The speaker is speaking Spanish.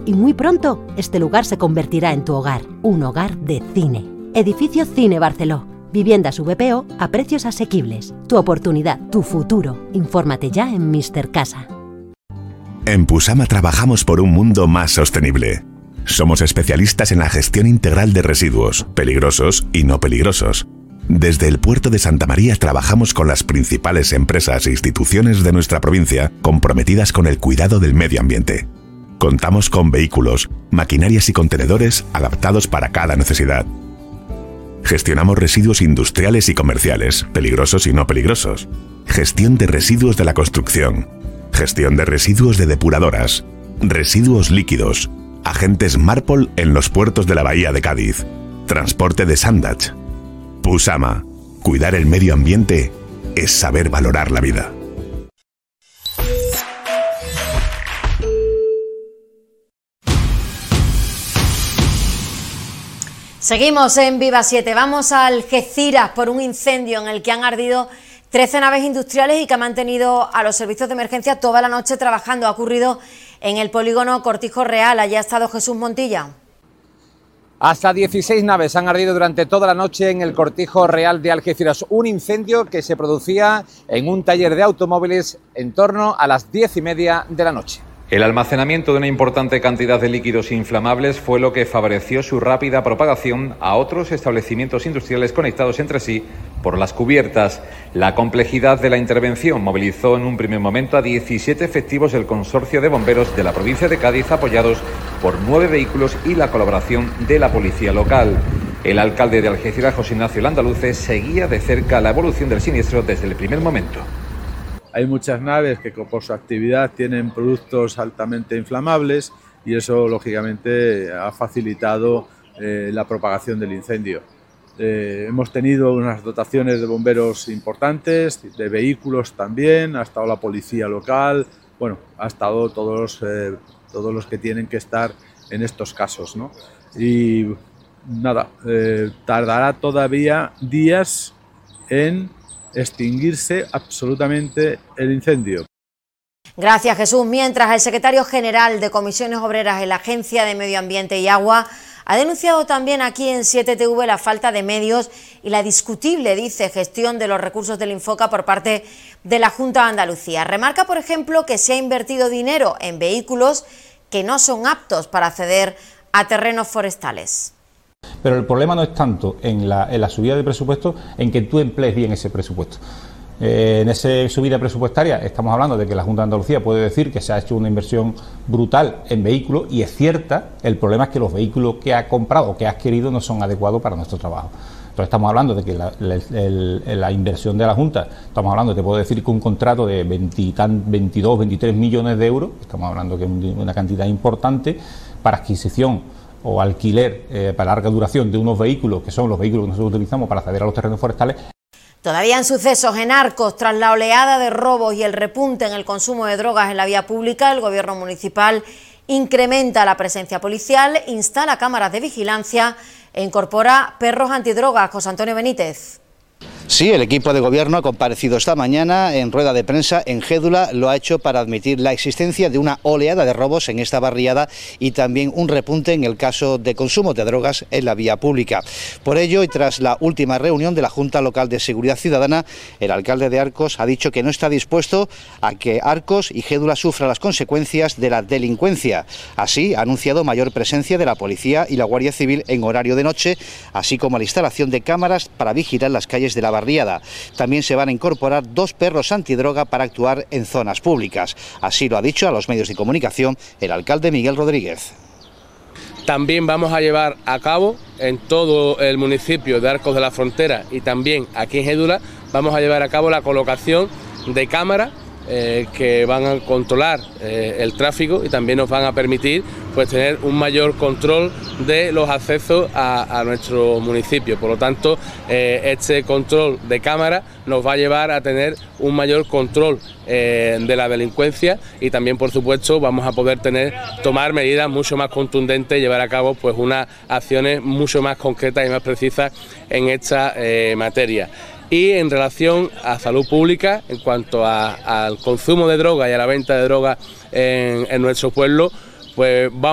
Y muy pronto, este lugar se convertirá en tu hogar, un hogar de cine. Edificio Cine Barceló. Viviendas VPO a precios asequibles. Tu oportunidad, tu futuro. Infórmate ya en Mr. Casa. En Pusama trabajamos por un mundo más sostenible. Somos especialistas en la gestión integral de residuos, peligrosos y no peligrosos. Desde el puerto de Santa María trabajamos con las principales empresas e instituciones de nuestra provincia comprometidas con el cuidado del medio ambiente. Contamos con vehículos, maquinarias y contenedores adaptados para cada necesidad. Gestionamos residuos industriales y comerciales, peligrosos y no peligrosos. Gestión de residuos de la construcción. Gestión de residuos de depuradoras. Residuos líquidos. Agentes Marpol en los puertos de la Bahía de Cádiz. Transporte de Sandach. Pusama. Cuidar el medio ambiente es saber valorar la vida. Seguimos en Viva 7. Vamos a Algeciras por un incendio en el que han ardido 13 naves industriales y que ha mantenido a los servicios de emergencia toda la noche trabajando. Ha ocurrido en el polígono Cortijo Real. Allí ha estado Jesús Montilla. Hasta 16 naves han ardido durante toda la noche en el Cortijo Real de Algeciras. Un incendio que se producía en un taller de automóviles en torno a las 10:30 de la noche. El almacenamiento de una importante cantidad de líquidos inflamables fue lo que favoreció su rápida propagación a otros establecimientos industriales conectados entre sí por las cubiertas. La complejidad de la intervención movilizó en un primer momento a 17 efectivos del Consorcio de Bomberos de la provincia de Cádiz, apoyados por 9 vehículos y la colaboración de la policía local. El alcalde de Algeciras, José Ignacio Landaluce, seguía de cerca la evolución del siniestro desde el primer momento. Hay muchas naves que por su actividad tienen productos altamente inflamables y eso lógicamente ha facilitado la propagación del incendio. Hemos tenido unas dotaciones de bomberos importantes, de vehículos también, ha estado la policía local, bueno, ha estado todos los que tienen que estar en estos casos, ¿no? Y nada, tardará todavía días en extinguirse absolutamente el incendio. Gracias, Jesús. Mientras, el secretario general de Comisiones Obreras en la Agencia de Medio Ambiente y Agua ha denunciado también aquí en 7TV la falta de medios y la discutible, dice, gestión de los recursos del Infoca por parte de la Junta de Andalucía. Remarca, por ejemplo, que se ha invertido dinero en vehículos que no son aptos para acceder a terrenos forestales. Pero el problema no es tanto en la subida de presupuesto, en que tú emplees bien ese presupuesto. En esa subida presupuestaria estamos hablando de que la Junta de Andalucía puede decir que se ha hecho una inversión brutal en vehículos y es cierta. El problema es que los vehículos que ha comprado o que ha adquirido no son adecuados para nuestro trabajo. Entonces estamos hablando de que la inversión de la Junta, estamos hablando, te puedo decir que un contrato de 22, 23 millones de euros, estamos hablando que es una cantidad importante para adquisición o alquiler para larga duración de unos vehículos que son los vehículos que nosotros utilizamos para acceder a los terrenos forestales. Todavía en sucesos en Arcos, tras la oleada de robos y el repunte en el consumo de drogas en la vía pública, el Gobierno municipal incrementa la presencia policial, instala cámaras de vigilancia e incorpora perros antidrogas. José Antonio Benítez. Sí, el equipo de gobierno ha comparecido esta mañana en rueda de prensa en Gédula. Lo ha hecho para admitir la existencia de una oleada de robos en esta barriada y también un repunte en el caso de consumo de drogas en la vía pública. Por ello, y tras la última reunión de la Junta Local de Seguridad Ciudadana, el alcalde de Arcos ha dicho que no está dispuesto a que Arcos y Gédula sufran las consecuencias de la delincuencia. Así, ha anunciado mayor presencia de la policía y la Guardia Civil en horario de noche, así como la instalación de cámaras para vigilar las calles de la barriada. También se van a incorporar 2 perros antidroga para actuar en zonas públicas. Así lo ha dicho a los medios de comunicación el alcalde Miguel Rodríguez. También vamos a llevar a cabo en todo el municipio de Arcos de la Frontera y también aquí en Gédula, vamos a llevar a cabo la colocación de cámaras que van a controlar el tráfico y también nos van a permitir pues tener un mayor control de los accesos a nuestro municipio. Por lo tanto, este control de cámara nos va a llevar a tener un mayor control de la delincuencia y también, por supuesto, vamos a poder tomar medidas mucho más contundentes y llevar a cabo pues unas acciones mucho más concretas y más precisas en esta materia. Y en relación a salud pública, en cuanto al consumo de droga y a la venta de droga en nuestro pueblo, pues vamos